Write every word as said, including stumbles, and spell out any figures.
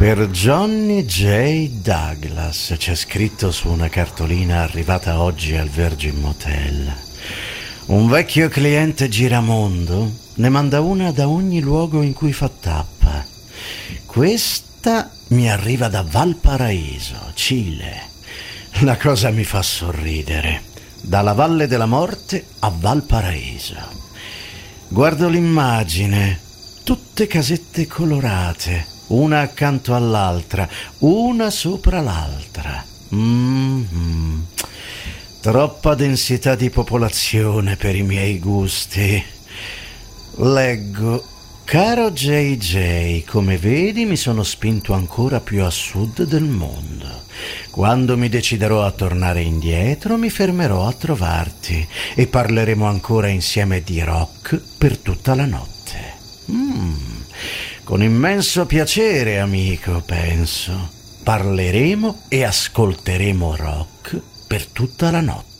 Per Johnny J. Douglas c'è scritto su una cartolina arrivata oggi al Virgin Motel. Un vecchio cliente giramondo ne manda una da ogni luogo in cui fa tappa. Questa mi arriva da Valparaíso, Cile. La cosa mi fa sorridere. Dalla Valle della Morte a Valparaíso. Guardo l'immagine, tutte casette colorate, una accanto all'altra, una sopra l'altra. Mm-hmm. Troppa densità di popolazione per i miei gusti. Leggo: caro J J, come vedi mi sono spinto ancora più a sud del mondo. Quando mi deciderò a tornare indietro mi fermerò a trovarti e parleremo ancora insieme di rock per tutta la notte. Mm. Con immenso piacere, amico, penso. Parleremo e ascolteremo rock per tutta la notte.